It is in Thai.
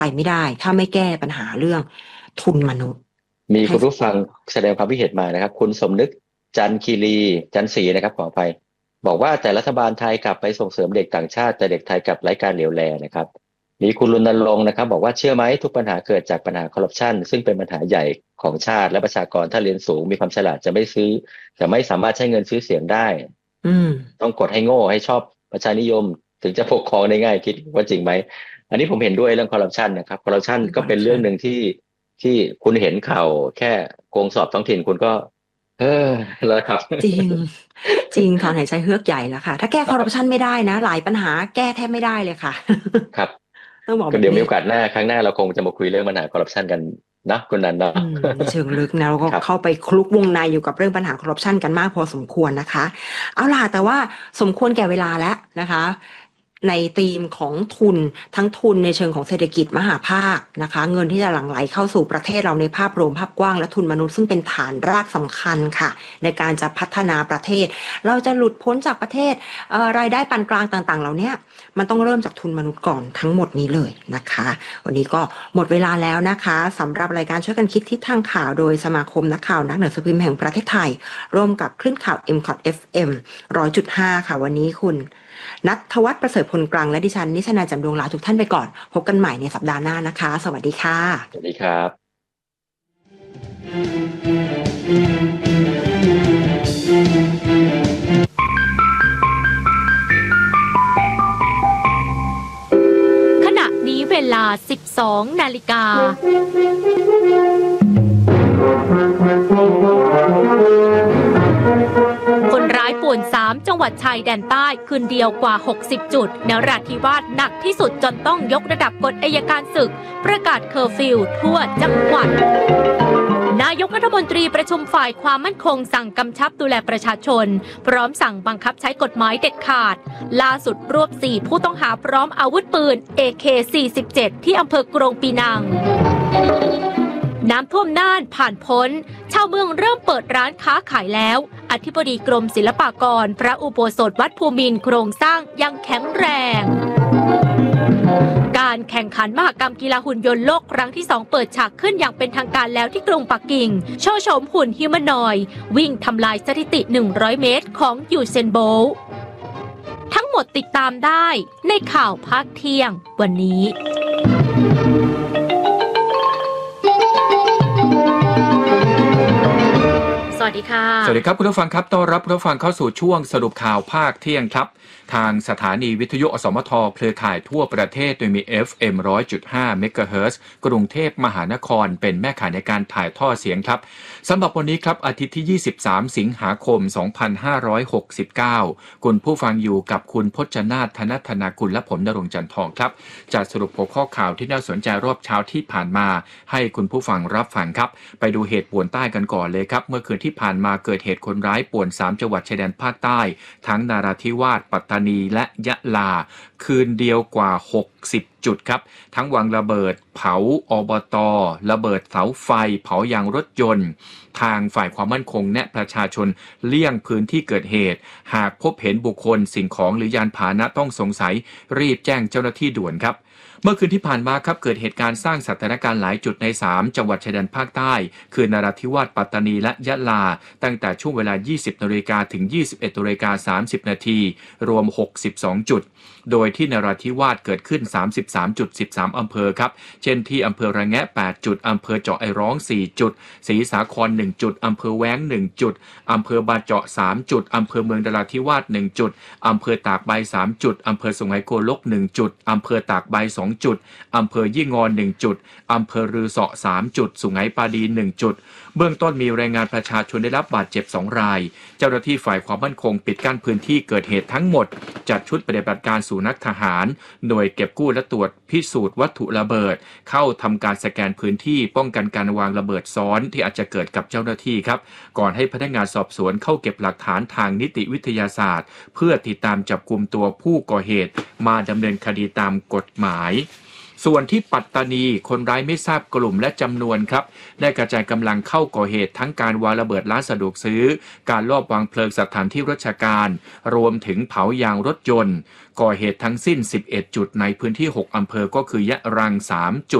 ไปไม่ได้ถ้าไม่แก้ปัญหาเรื่องทุนมนุษย์มีคุณผู้ฟังแสดงความคิดเห็นมานะครับคุณสมนึกจันคีรีจันศรีนะครับขออภัยบอกว่าแต่รัฐบาลไทยกลับไปส่งเสริมเด็กต่างชาติแต่เด็กไทยกลับไร้การเหลียวแลนะครับมีคุณรณรงค์นะครับบอกว่าเชื่อไหมทุกปัญหาเกิดจากปัญหาคอร์รัปชันซึ่งเป็นปัญหาใหญ่ของชาติและประชากรถ้าเรียนสูงมีความฉลาดจะไม่สามารถใช้เงินซื้อเสียงได้ต้องกดให้โง่ให้ชอบประชานิยมถึงจะปกครองได้ง่ายคิดว่าจริงไหมอันนี้ผมเห็นด้วยเรื่องคอร์รัปชันนะครับคอร์รัปชันก็เป็นเรื่องหนึ่งที่คุณเห็นข่าวแค่โกงสอบท้องถิ่นคุณก็แล้วครับจริงถอนหายใจเฮือกใหญ่แล้วค่ะถ้าแก้คอร์รัปชันไม่ได้นะหลายปัญหาแก้แทบไม่ได้เลยค่ะครับต้องบอกเดี๋ยวมีโอกาสครั้งหน้าเราคงจะมาคุยเรื่องปัญหาคอร์รัปชันกันนะคุณนันนะเชิงลึกนะเราก็เข้าไปคลุกวงในอยู่กับเรื่องปัญหาคอร์รัปชันกันมากพอสมควรนะคะเอาล่ะแต่ว่าสมควรแก่เวลาแล้วนะคะในธีมของทุนทั้งทุนในเชิงของเศรษฐกิจมหาภาคนะคะเงินที่จะหลั่งไหลเข้าสู่ประเทศเราในภาพรวมภาพกว้างและทุนมนุษย์ซึ่งเป็นฐานรากสำคัญค่ะในการจะพัฒนาประเทศเราจะหลุดพ้นจากประเทศรายได้ปานกลางต่างๆเหล่านี้มันต้องเริ่มจากทุนมนุษย์ก่อนทั้งหมดนี้เลยนะคะวันนี้ก็หมดเวลาแล้วนะคะสำหรับรายการช่วยกันคิดทิศทางข่าวโดยสมาคมนักข่าวนักหนังสือพิมพ์แห่งประเทศไทยร่วมกับคลื่นข่าว MCOT FM 100.5 ค่ะวันนี้คุณณัฐวัฒน์ประเสริฐพลกลางและดิฉันนิชนา แจ่มดวงลาทุกท่านไปก่อนพบกันใหม่ในสัปดาห์หน้านะคะสวัสดีค่ะสวัสดีครับขณะนี้เวลา 12 นาฬิกาคนร้ายป่วน3จังหวัดชายแดนใต้คืนเดียวกว่า60จุดนราธิวาสหนักที่สุดจนต้องยกระดับกฎอัยการศึกประกาศเคอร์ฟิวทั่วจังหวัดนายกรัฐมนตรีประชุมฝ่ายความมั่นคงสั่งกำชับดูแลประชาชนพร้อมสั่งบังคับใช้กฎหมายเด็ดขาดล่าสุดรวบ4ผู้ต้องหาพร้อมอาวุธปืน AK-47 ที่อำเภอกรงปีนังน้ำท่วมน่านผ่านพ้นชาวเมืองเริ่มเปิดร้านค้าขายแล้วอธิบดีกรมศิลปากรพระอุโบสถวัดภูมินทร์โครงสร้างยังแข็งแรงการแข่งขันมหกรรมกีฬาหุ่นยนต์โลกครั้งที่2เปิดฉากขึ้นอย่างเป็นทางการแล้วที่กรุงปักกิ่งโชว์โฉมหุ่นฮิวแมนอยด์วิ่งทำลายสถิติ100เมตรของยูเซนโบลต์ทั้งหมดติดตามได้ในข่าวภาคเที่ยงวันนี้สวัสดีค่ะสวัสดีครับคุณผู้ฟังครับต้อนรับคุณผู้ฟังเข้าสู่ช่วงสรุปข่าวภาคเที่ยงครับทางสถานีวิทยุอสมทเครือข่ายทั่วประเทศโดยมี FM 100.5 เมกะเฮิรตซ์กรุงเทพมหานครเป็นแม่ข่ายในการถ่ายทอดเสียงครับสำหรับวันนี้ครับอาทิตย์ที่23สิงหาคม2569คุณผู้ฟังอยู่กับคุณพจนาถ ธนธนากุลและผมณรงค์จันทร์ทองครับจะสรุปหัวข้อข่าวที่น่าสนใจรอบเช้าที่ผ่านมาให้คุณผู้ฟังรับฟังครับไปดูเหตุป่วนใต้กันก่อนเลยครับเมื่อคืนที่ผ่านมาเกิดเหตุคนร้ายป่วน3จังหวัดชายแดนภาคใต้ทั้งนราธิวาสปัตตานีและยะลาคืนเดียวกว่า60จุดครับทั้งวางระเบิดเผาอบต.ระเบิดเสาไฟเผายางรถยนต์ทางฝ่ายความมั่นคงแนะประชาชนเลี่ยงพื้นที่เกิดเหตุหากพบเห็นบุคคลสิ่งของหรือยานพาหนะต้องสงสัยรีบแจ้งเจ้าหน้าที่ด่วนครับเมื่อคืนที่ผ่านมาครับเกิดเหตุการณ์สร้างสถานการณ์หลายจุดใน3จังหวัดชายแดนภาคใต้คือนราธิวาสปัตตานีและยะลาตั้งแต่ช่วงเวลา 20 นาฬิกาถึง 21 นาฬิกา 30 นาทีรวม62จุดโดยที่นราธิวาสเกิดขึ้น 33.13 อำเภอครับเช่นที่อำเภอระแงะ 8 จุดอำเภอเจาะไอร้อง 4 จุดศรีสาคร 1 จุดอำเภอแว้ง 1 จุดอำเภอบาเจาะ 3 จุดอำเภอเมืองนราธิวาส 1 จุดอำเภอตากใบ 3 จุดอำเภอสุไหงโกลก 1 จุดอำเภอตากใบ 2 จุดอำเภอยี่งอน 1 จุดอำเภอรือเสาะ 3 จุดสุไหงปาดี 1 จุดเบื้องต้นมีรายงานประชาชนได้รับบาดเจ็บ2รายเจ้าหน้าที่ฝ่ายความมั่นคงปิดกั้นพื้นที่เกิดเหตุทั้งหมดจัดชุดปฏิบัติการสู่นักทหารหน่วยเก็บกู้และตรวจพิสูจน์วัตถุระเบิดเข้าทำการสแกนพื้นที่ป้องกันการวางระเบิดซ้อนที่อาจจะเกิดกับเจ้าหน้าที่ครับก่อนให้พนักงานสอบสวนเข้าเก็บหลักฐานทางนิติวิทยาศาสตร์เพื่อติดตามจับกุมตัวผู้ก่อเหตุมาดำเนินคดีตามกฎหมายส่วนที่ปัตตานีคนร้ายไม่ทราบกลุ่มและจำนวนครับได้กระจายกำลังเข้าก่อเหตุทั้งการวางระเบิดร้านสะดวกซื้อการลอบวางเพลิงสถานที่ราชการรวมถึงเผายางรถยนต์ก่อเหตุทั้งสิ้น11จุดในพื้นที่6อำเภอก็คือยะรัง3จุด